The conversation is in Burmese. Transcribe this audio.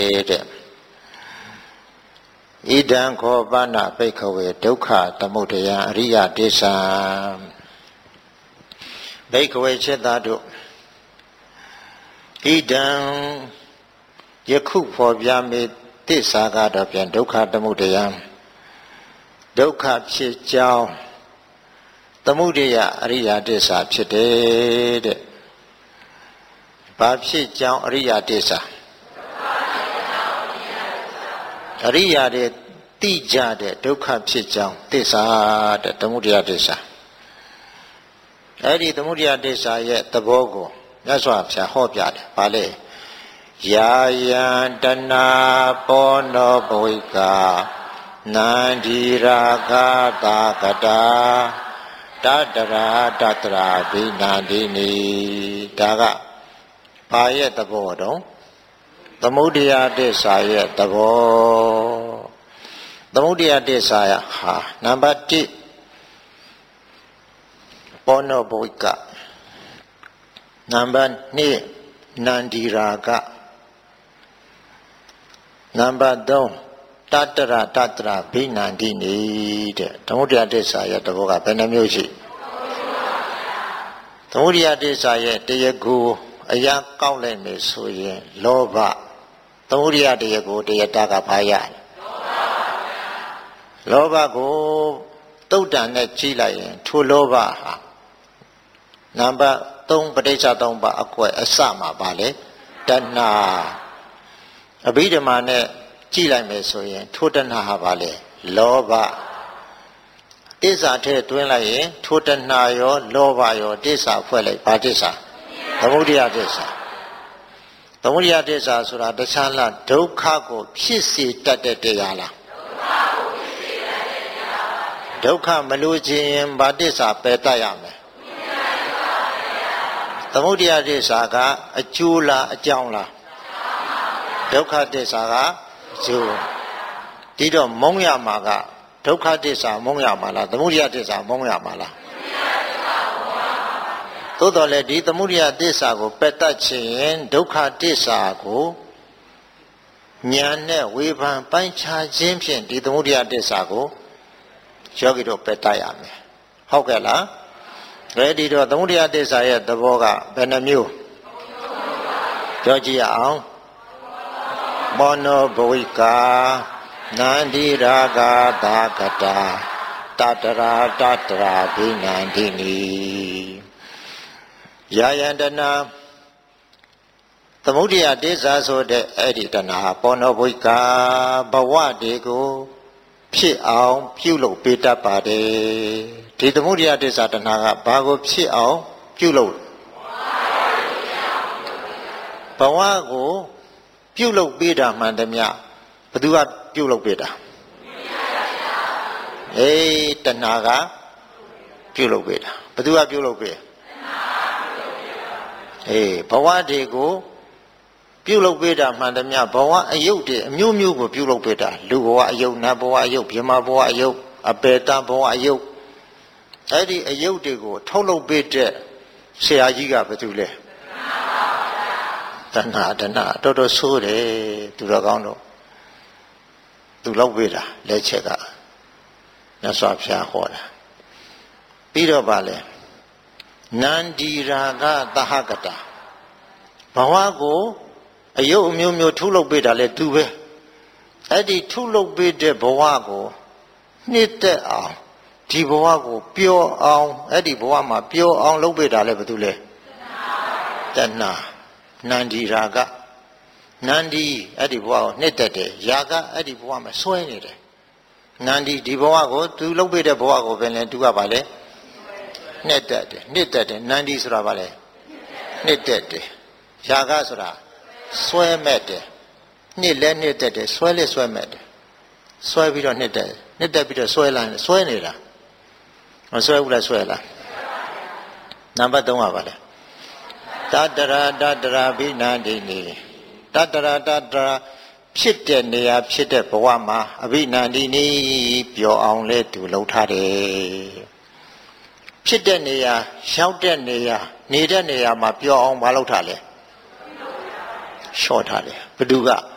Idang khobana bhikkhave dukkha tamudaya ariya desa bhikkhave chittadu Idang yakhu phobhyame desa kado phyan dukkha tamudaya dukkha phit jaung tamudaya ariya desa phit de de ba phit jaung ariya desa Ariya de tija de dukkha phit jaung desa de tamudaya desa Edi tamudaya desa ye thabo koမြတ်စွာဘုရားဟောပြတယ်ဗာလေယာယံတဏပောနောဘဝိကာနန္ဒီရာဂတာကတာတတရာတတရာဘိနာတိနိဒါကဘာရဲ့သဘောတော့သမုဒယတစ္ဆာရဲ့သဘောသမုဒယတစ္ဆာယဟာနံပါတ်1ပောနောဘဝိကာNumber 2 Nandiraga Number 3 Tatra Bhinandini တဲ့သမုဒယတစ္ဆာရဲ့တဘောကဘယ်နှမျိုးရှိသမုဒယတစ္ဆာရဲ့တရားကိုအရာကောက်လိုက်မယ်ဆိုရင်လောဘသမုဒယတရားကိုတရားတာကဘာရလောဘကိုတုတ်တန်နဲ့ကြီးလိုက်ရင်ထိုလောဘဟာနံပါတ်3ပဋိစ္စ3ပါအကွယ်အစမှာပါလေတဏှာအဘိဓမ္မာနဲ့ကြည့်လိုက်မယ်ဆိုရင်ထိုတဏှာဟာပါလေလောဘတစ္ဆာထဲတွင်းလိုက်ရင်ထိုတဏှာရောလောဘရောတစ္ဆာဖွဲ့လိုက်ဘာတစ္ဆာသမုဒယတစ္ဆာသမုဒယတစ္ဆာဆိုတာတခြားလားဒုက္ခကိုဖြစ်စေတတ်တဲ့တရားလားဒုက္ခမလို့ခြင်းဘာတစ္ဆာပယ်တတ်ရမယ်သမုဒယတစ္ဆာကအကျိုးလားအကြောင်းလားဒုက္ခတစ္ဆာကအကျိုးဒီတော့မုံရမှာကဒုက္ခတစ္ဆာမုံရမှာလားသမုဒယတစ္ဆာမုံရမှာလားသို့တော်လည်းဒီသမုဒယတစ္ဆာကိုပယ်တတ်ခြင်းဒုက္ခတစ္ဆာကိုဉာဏ်နဲ့ဝေဖန်ပိုင်းခြားခြင်းဖြင့်ဒီသမုဒယတစ္ဆာကိုယောဂီတို့ပယ်တတ်ရမယ်ဟုတ်ကဲ့လားဒီတော့သမုဒယတစ္ဆာရဲ့သဘောကဘယ်နှမျိုးပြောကြည့်ရအောင်မောနောဘဝိကာနန္ဒီရာဂတာကတာတတရာတတရာဘိနန္တိနိယာယန္တနာသမုဒယတစ္ဆာဆိုတဲ့အဲ့ဒီတဏှာပောနောဘဝိကာဘဝတွေကိုဖြစ်အောင်ပြုလုပ်ပေးတတ်ပါတယ်ဒီသမုဒယတစ္ဆာတဏှာကဘာကိုဖြစ်အောင်ပြုလုပ်ဘဝကိုပြုလုပ်ပေးတာမှန်သမျှဘသူကပြုလုပ်ပေးတာတဏှာကပြုလုပ်ပေးတာဘသူကပြုလုပ်ပေးဘဝတွေကိုပြုလုပ်ပေးတာမှန်သမျှဘဝအယုတ်တွေအမျိုးမျိုးကိုပြုလုပ်ပေးတာလူဘဝအယုတ်နတ်ဘဝအယုတ်ဗြဟ္မာဘဝအယုတ်အပေတဘဝအယုတ်အဲ့ဒီအယုတ်တွေကိုထုတ်လုပ်ပေးတဲ့ဆရာကြီးကဘာတူလဲတဏှာတော်တော်ဆိုးတယ်သူတော်ကောင်းတော့သူလောက်ပေးတာလက်ချက်ကမြတ်စွာဘုရားဟောတာပြီးတော့ဗာလဲနန္ဒီရာဂသဟကတာဘဝကိုအယုတ်အမျိုးမျိုးထုတ်လုပ်ပေးတာလဲသူပဲအဲ့ဒီထုတ်လုပ်ပေးတဲ့ဘဝကိုနှစ်သက်အောင်ဒီဘဝကိုပျော်အောင်အဲ့ဒီဘဝမှာပျော်အောင်လုပ်ပေးတာလဲဘာတူလဲတဏှာနန္ဒီရာဂနန္ဒီအဲ့ဒီဘဝကိုနှစ်သက်တယ်ရာဂအဲ့ဒီဘဝမှာဆွဲနေတယ်နန္ဒီဒီဘဝကိုသူလုပ်ပေးတဲ့ဘဝကိုပဲလဲသူကပါလဲနှစ်သက်တယ်နန္ဒီဆိုတာပါလဲနှစ်သက်တယ်ရာဂဆိုတာဆွဲမဲ့တယ်နှစ်လဲနှစ်သက်တယ်ဆွဲလဲဆွဲမဲ့တယ်ဆွဲပြီးတော့နှစ်သက်ပြီးတော့ဆွဲလာဆွဲနေတာမဆွဲဘူးလားဆွဲလားနံပါတ်3ကပါလေတတရာဘိနန္တိနိတတရာဖြစ်တဲ့နေရာဖြစ်တဲ့ဘဝမှာအဘိနန္တိနိပျော်အောင်လဲသူလှုပ်ထားတယ်ဖြစ်တဲ့နေရာရောက်တဲ့နေရာနေတဲ့နေရာမှာပျော်အောင်မလုပ်ထားလဲလျှော့ထားတယ်ဘယ်သူက